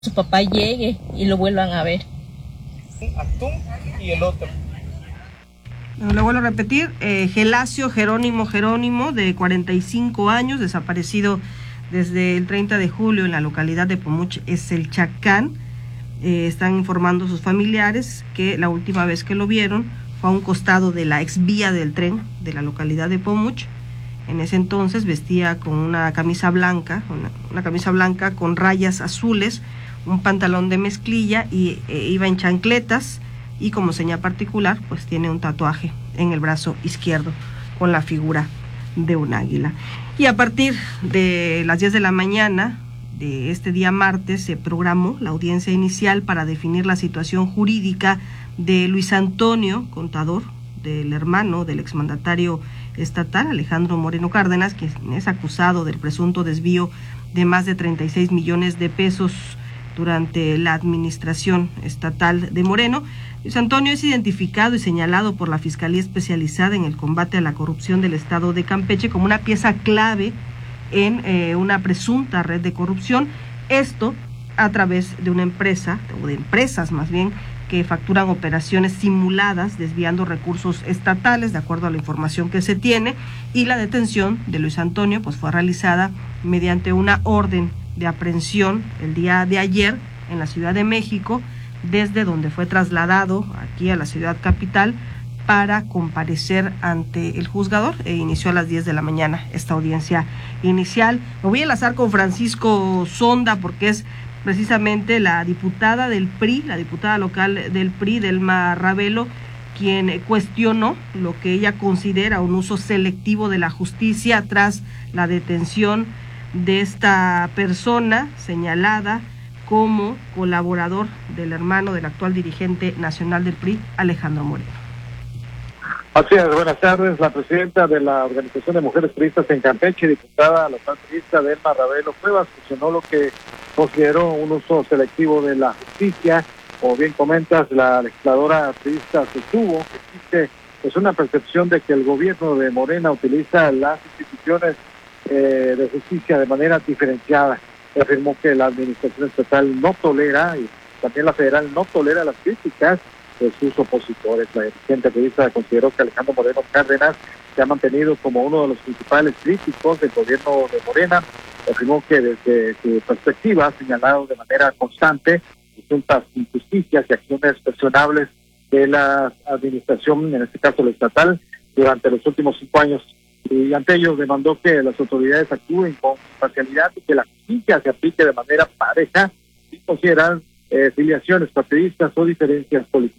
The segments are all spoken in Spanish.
su papá llegue y lo vuelvan a ver. Atún y el otro. Lo vuelvo a repetir, Gelasio Jerónimo, de 45 años, desaparecido desde el 30 de julio en la localidad de Pomuch, es el Chacán. Están informando sus familiares que la última vez que lo vieron fue a un costado de la exvía del tren de la localidad de Pomuch. En ese entonces vestía con una camisa blanca, una camisa blanca con rayas azules, un pantalón de mezclilla y iba en chancletas, y como señal particular pues tiene un tatuaje en el brazo izquierdo con la figura de un águila. Y a partir de las 10 de la mañana de este día martes se programó la audiencia inicial para definir la situación jurídica de Luis Antonio, contador, del hermano del exmandatario estatal Alejandro Moreno Cárdenas, quien es acusado del presunto desvío de más de 36 millones de pesos durante la administración estatal de Moreno. Luis Antonio es identificado y señalado por la Fiscalía Especializada en el Combate a la Corrupción del Estado de Campeche como una pieza clave en una presunta red de corrupción, esto a través de una empresa, o de empresas más bien, que facturan operaciones simuladas desviando recursos estatales de acuerdo a la información que se tiene, y la detención de Luis Antonio pues fue realizada mediante una orden de aprehensión el día de ayer en la Ciudad de México, desde donde fue trasladado aquí a la ciudad capital para comparecer ante el juzgador, e inició a las 10 de la mañana esta audiencia inicial. Me voy a enlazar con Francisco Sonda porque es precisamente la diputada del PRI, la diputada local del PRI, Delma Ravelo, quien cuestionó lo que ella considera un uso selectivo de la justicia tras la detención de esta persona señalada como colaborador del hermano del actual dirigente nacional del PRI, Alejandro Moreno. Así es, buenas tardes. La presidenta de la Organización de Mujeres Priistas en Campeche, diputada local priista Delma Ravelo Cuevas, cuestionó lo que consideró un uso selectivo de la justicia. Como bien comentas, la legisladora priista sostuvo que existe pues una percepción de que el gobierno de Morena utiliza las instituciones de justicia de manera diferenciada. Afirmó que la administración estatal no tolera, y también la federal no tolera, las críticas de sus opositores. La dirigente periodista consideró que Alejandro Moreno Cárdenas se ha mantenido como uno de los principales críticos del gobierno de Morena. Afirmó que desde su perspectiva ha señalado de manera constante distintas injusticias y acciones cuestionables de la administración, en este caso la estatal, durante los últimos 5 años. Y ante ello demandó que las autoridades actúen con imparcialidad y que la justicia se aplique de manera pareja sin considerar filiaciones partidistas o diferencias políticas.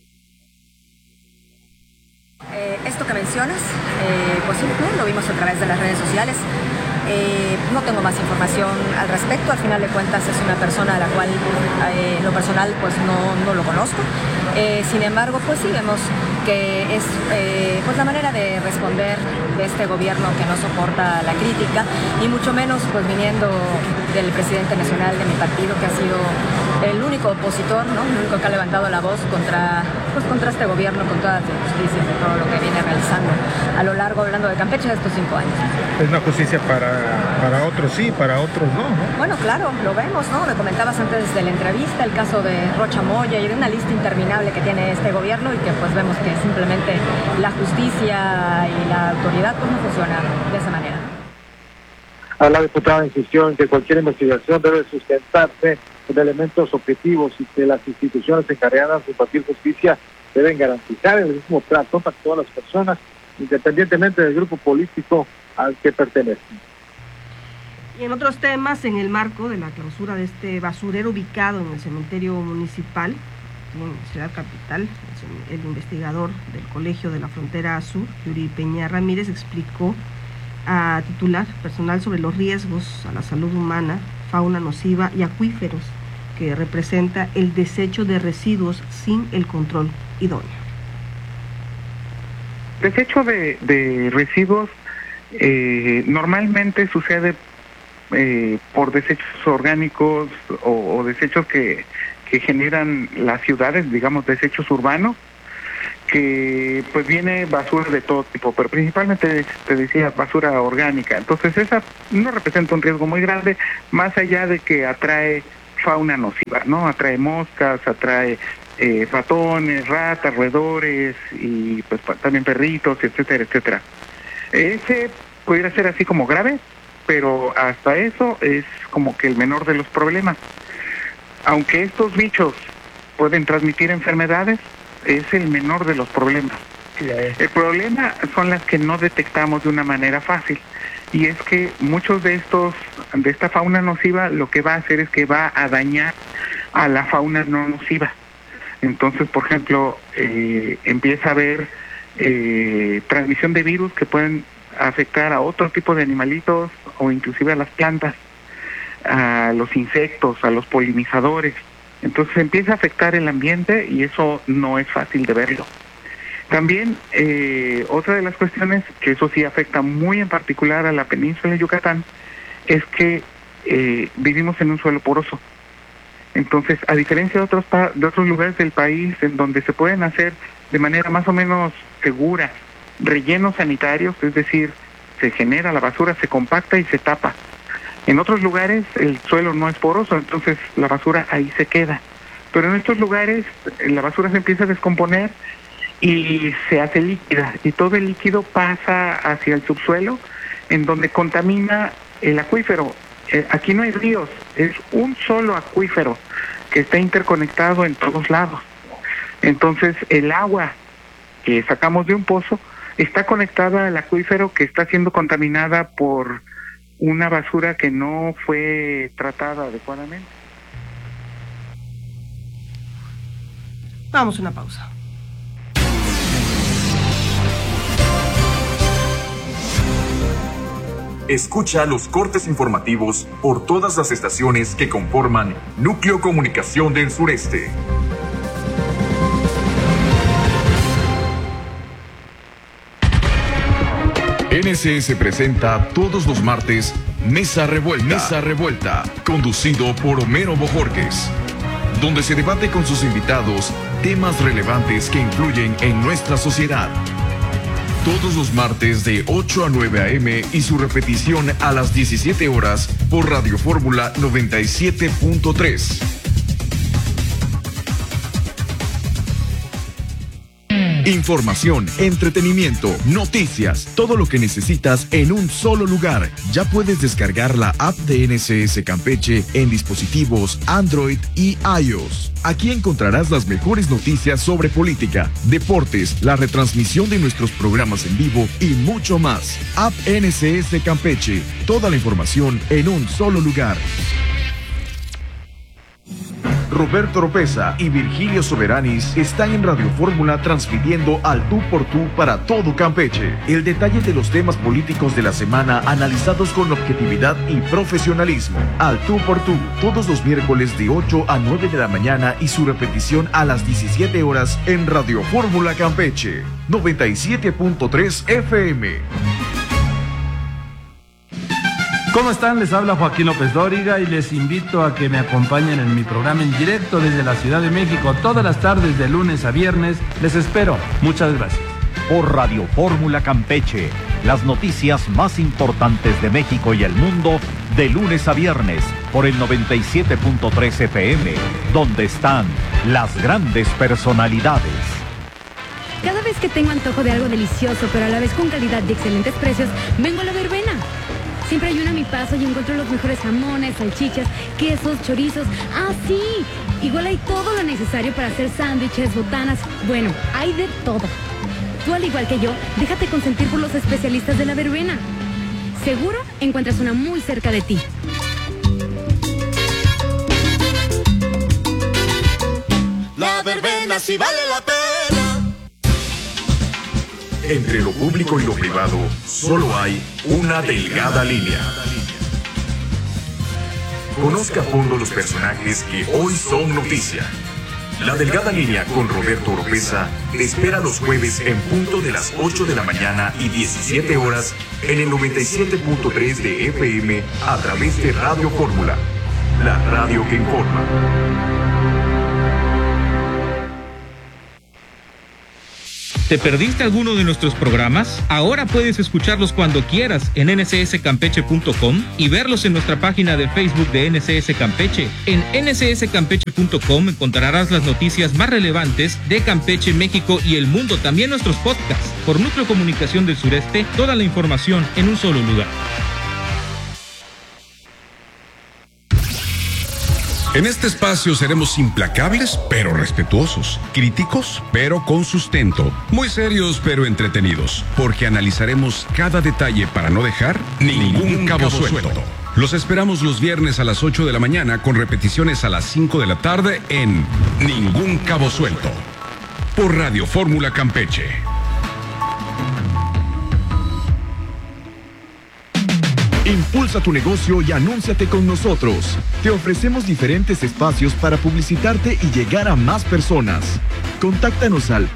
Esto que mencionas, pues sí, lo vimos a través de las redes sociales. No tengo más información al respecto. Al final de cuentas es una persona a la cual en lo personal pues no lo conozco. Sin embargo, pues sí vemos que es pues la manera de responder de este gobierno que no soporta la crítica, y mucho menos pues viniendo del presidente nacional de mi partido, que ha sido el único opositor, ¿no? El único que ha levantado la voz contra este gobierno, con todas las injusticias de todo lo que viene realizando a lo largo, hablando de Campeche, de estos 5 años. Es una justicia para otros sí, para otros no, ¿no? Bueno, claro, lo vemos, ¿no? Me comentabas antes de la entrevista el caso de Rocha Moya y de una lista interminable que tiene este gobierno, y que pues vemos que simplemente la justicia y la autoridad pues no funciona de esa manera. La diputada insistió en que cualquier investigación debe sustentarse en elementos objetivos y que las instituciones encargadas de impartir justicia deben garantizar el mismo trato para todas las personas, independientemente del grupo político al que pertenecen. Y en otros temas, en el marco de la clausura de este basurero ubicado en el cementerio municipal, en Ciudad Capital, el investigador del Colegio de la Frontera Sur, Yuri Peña Ramírez, explicó a titular personal sobre los riesgos a la salud humana, fauna nociva y acuíferos que representa el desecho de residuos sin el control idóneo. Desecho de residuos normalmente sucede por desechos orgánicos o desechos que generan las ciudades, digamos desechos urbanos, que pues viene basura de todo tipo, pero principalmente te decía basura orgánica. Entonces esa no representa un riesgo muy grande, más allá de que atrae fauna nociva, ¿no? Atrae moscas, atrae ratones, ratas, roedores y pues también perritos, etcétera, etcétera. Ese pudiera ser así como grave, pero hasta eso es como que el menor de los problemas. Aunque estos bichos pueden transmitir enfermedades, es el menor de los problemas. El problema son las que no detectamos de una manera fácil, y es que muchos de esta fauna nociva lo que va a hacer es que va a dañar a la fauna no nociva. Entonces, por ejemplo, empieza a haber transmisión de virus que pueden afectar a otro tipo de animalitos o inclusive a las plantas, a los insectos, a los polinizadores. Entonces empieza a afectar el ambiente y eso no es fácil de verlo. También otra de las cuestiones, que eso sí afecta muy en particular a la península de Yucatán, es que vivimos en un suelo poroso. Entonces, a diferencia de otros lugares del país en donde se pueden hacer de manera más o menos segura rellenos sanitarios, es decir, se genera la basura, se compacta y se tapa. En otros lugares el suelo no es poroso, entonces la basura ahí se queda. Pero en estos lugares la basura se empieza a descomponer y se hace líquida, y todo el líquido pasa hacia el subsuelo, en donde contamina el acuífero. Aquí no hay ríos, es un solo acuífero que está interconectado en todos lados. Entonces el agua que sacamos de un pozo está conectada al acuífero que está siendo contaminada por una basura que no fue tratada adecuadamente. Vamos a una pausa. Escucha los cortes informativos por todas las estaciones que conforman Núcleo Comunicación del Sureste. NSS presenta todos los martes Mesa Revuelta, conducido por Homero Bojorquez, donde se debate con sus invitados temas relevantes que influyen en nuestra sociedad. Todos los martes de 8 a 9 a.m. y su repetición a las 17 horas por Radio Fórmula 97.3. Información, entretenimiento, noticias, todo lo que necesitas en un solo lugar. Ya puedes descargar la app de NSS Campeche en dispositivos Android y iOS. Aquí encontrarás las mejores noticias sobre política, deportes, la retransmisión de nuestros programas en vivo y mucho más. App NSS Campeche, toda la información en un solo lugar. Roberto Oropeza y Virgilio Soberanis están en Radio Fórmula transmitiendo al tú por tú para todo Campeche. El detalle de los temas políticos de la semana analizados con objetividad y profesionalismo. Al tú por tú, todos los miércoles de 8 a 9 de la mañana y su repetición a las 17 horas en Radio Fórmula Campeche, 97.3 FM. ¿Cómo están? Les habla Joaquín López Dóriga y les invito a que me acompañen en mi programa en directo desde la Ciudad de México todas las tardes de lunes a viernes. Les espero. Muchas gracias. Por Radio Fórmula Campeche, las noticias más importantes de México y el mundo de lunes a viernes por el 97.3 FM, donde están las grandes personalidades. Cada vez que tengo antojo de algo delicioso, pero a la vez con calidad y excelentes precios, vengo a La Verbena. Siempre hay una a mi paso y encuentro los mejores jamones, salchichas, quesos, chorizos. ¡Ah, sí! Igual hay todo lo necesario para hacer sándwiches, botanas. Bueno, hay de todo. Tú, al igual que yo, déjate consentir por los especialistas de La Verbena. Seguro encuentras una muy cerca de ti. La Verbena sí vale la pena. Entre lo público y lo privado, solo hay una delgada línea. Conozca a fondo los personajes que hoy son noticia. La delgada línea con Roberto Oropeza te espera los jueves en punto de las 8 de la mañana y 17 horas en el 97.3 de FM a través de Radio Fórmula, la radio que informa. ¿Te perdiste alguno de nuestros programas? Ahora puedes escucharlos cuando quieras en ncscampeche.com y verlos en nuestra página de Facebook de NCS Campeche. En ncscampeche.com encontrarás las noticias más relevantes de Campeche, México y el mundo, también nuestros podcasts. Por Núcleo Comunicación del Sureste, toda la información en un solo lugar. En este espacio seremos implacables, pero respetuosos, críticos, pero con sustento, muy serios, pero entretenidos, porque analizaremos cada detalle para no dejar ningún cabo suelto. Los esperamos los viernes a las 8 de la mañana con repeticiones a las 5 de la tarde en Ningún Cabo Suelto, por Radio Fórmula Campeche. Impulsa tu negocio y anúnciate con nosotros. Te ofrecemos diferentes espacios para publicitarte y llegar a más personas. Contáctanos al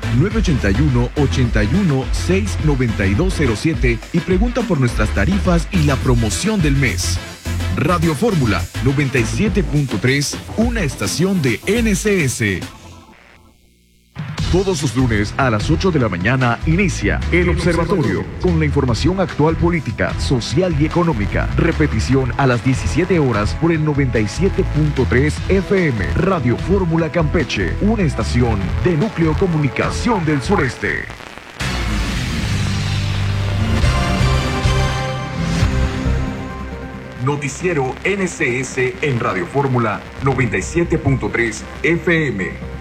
981-81-69207 y pregunta por nuestras tarifas y la promoción del mes. Radio Fórmula 97.3, una estación de NCS. Todos los lunes a las 8 de la mañana inicia El Observatorio con la información actual política, social y económica. Repetición a las 17 horas por el 97.3 FM. Radio Fórmula Campeche, una estación de Núcleo Comunicación del Sureste. Noticiero NCS en Radio Fórmula 97.3 FM.